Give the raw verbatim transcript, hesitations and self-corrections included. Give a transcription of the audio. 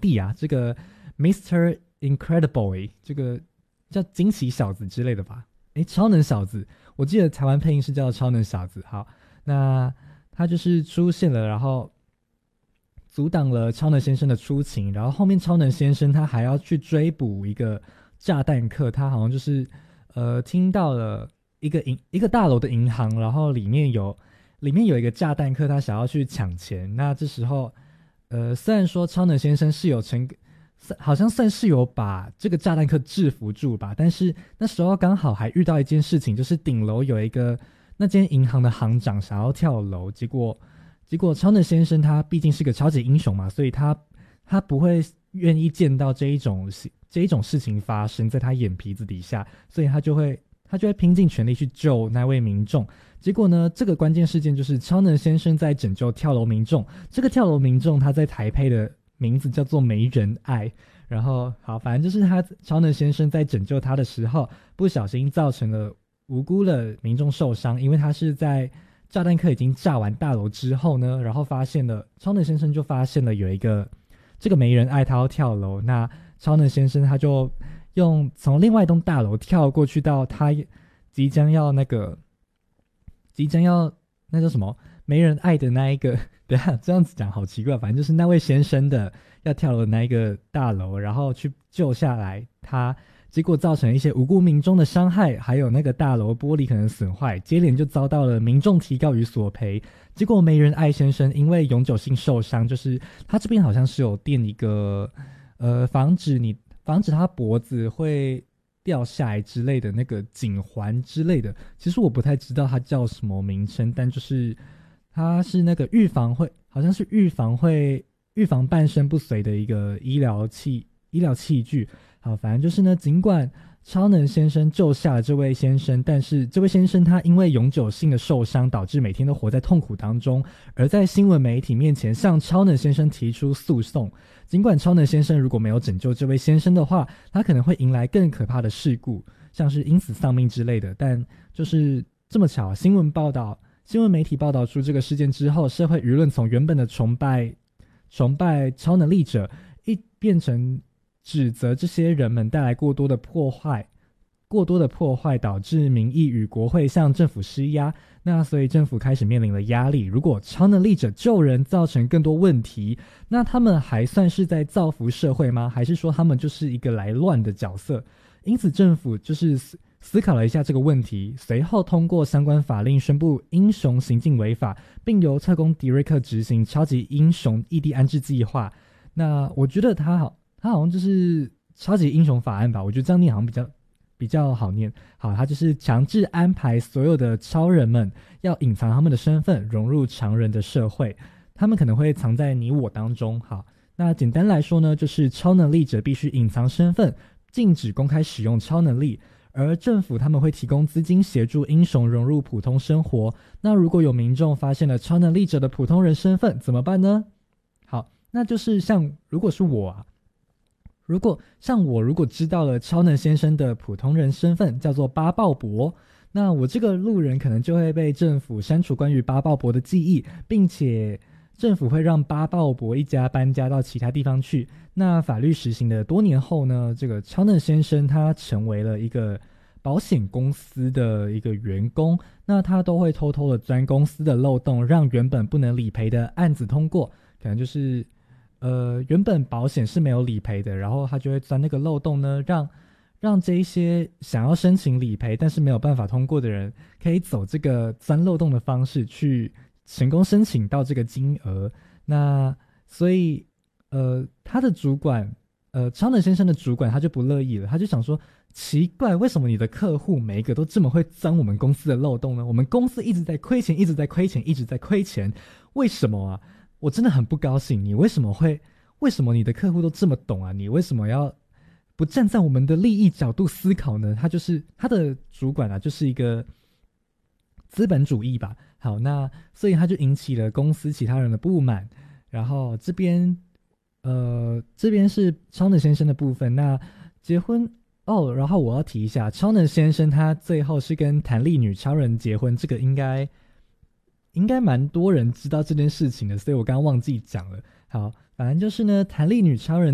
帝啊，这个 Mister Incredible 这个叫惊奇小子之类的吧？诶，超能小子，我记得台湾配音是叫超能小子。好，那他就是出现了，然后阻挡了超能先生的出勤，然后后面超能先生他还要去追捕一个炸弹客，他好像就是呃听到了一个银一个大楼的银行，然后里面有里面有一个炸弹客，他想要去抢钱。那这时候呃虽然说超能先生是有成好像算是有把这个炸弹客制服住吧，但是那时候刚好还遇到一件事情，就是顶楼有一个那间银行的行长想要跳楼，结果结果超能先生他毕竟是个超级英雄嘛，所以他他不会愿意见到这一种这一种事情发生在他眼皮子底下，所以他就会他就会拼尽全力去救那位民众。结果呢，这个关键事件就是超能先生在拯救跳楼民众，这个跳楼民众他在台配的名字叫做没人爱。然后好，反正就是他超能先生在拯救他的时候不小心造成了无辜的民众受伤，因为他是在炸弹客已经炸完大楼之后呢，然后发现了超能先生就发现了有一个这个没人爱他要跳楼，那超能先生他就用从另外一栋大楼跳过去到他即将要那个即将要那叫什么没人爱的那一个，等一下这样子讲好奇怪，反正就是那位先生的要跳楼的那一个大楼，然后去救下来他，结果造成一些无辜民众的伤害，还有那个大楼玻璃可能损坏，接连就遭到了民众提告与索赔。结果没人爱先生因为永久性受伤，就是他这边好像是有垫一个呃防止你防止他脖子会掉下来之类的那个颈环之类的，其实我不太知道它叫什么名称，但就是它是那个预防会好像是预防会预防半身不遂的一个医疗器医疗器具。好，反正就是呢，尽管超能先生救下了这位先生，但是这位先生他因为永久性的受伤，导致每天都活在痛苦当中，而在新闻媒体面前向超能先生提出诉讼。尽管超能先生如果没有拯救这位先生的话，他可能会迎来更可怕的事故，像是因此丧命之类的。但就是这么巧，新闻报道新闻媒体报道出这个事件之后，社会舆论从原本的崇拜崇拜超能力者一变成指责这些人们带来过多的破坏过多的破坏导致民意与国会向政府施压。那所以政府开始面临了压力，如果超能力者救人造成更多问题，那他们还算是在造福社会吗？还是说他们就是一个来乱的角色？因此政府就是思考了一下这个问题，随后通过相关法令宣布英雄行径违法，并由特工迪瑞克执行超级英雄异地安置计划。那我觉得他好他好像就是超级英雄法案吧，我觉得这样念好像比较比较好念。好，他就是强制安排所有的超人们要隐藏他们的身份，融入常人的社会，他们可能会藏在你我当中。好，那简单来说呢，就是超能力者必须隐藏身份，禁止公开使用超能力，而政府他们会提供资金协助英雄融入普通生活。那如果有民众发现了超能力者的普通人身份怎么办呢？好，那就是像如果是我啊如果像我如果知道了超能先生的普通人身份叫做巴鲍伯，那我这个路人可能就会被政府删除关于巴鲍伯的记忆，并且政府会让巴鲍伯一家搬家到其他地方去。那法律实行的多年后呢，这个超能先生他成为了一个保险公司的一个员工，那他都会偷偷的钻公司的漏洞，让原本不能理赔的案子通过。可能就是呃，原本保险是没有理赔的，然后他就会钻那个漏洞呢，让让这一些想要申请理赔但是没有办法通过的人，可以走这个钻漏洞的方式去成功申请到这个金额。那所以呃，他的主管呃，超能先生的主管他就不乐意了，他就想说，奇怪，为什么你的客户每一个都这么会钻我们公司的漏洞呢？我们公司一直在亏钱，一直在亏钱，一直在亏钱，为什么啊？我真的很不高兴，你为什么会为什么你的客户都这么懂啊？你为什么要不站在我们的利益角度思考呢？他就是他的主管啊，就是一个资本主义吧。好，那所以他就引起了公司其他人的不满。然后这边呃这边是超能先生的部分。那结婚哦，然后我要提一下，超能先生他最后是跟弹力女超人结婚，这个应该应该蛮多人知道这件事情的，所以我刚刚忘记讲了。好，反正就是呢，弹力女超人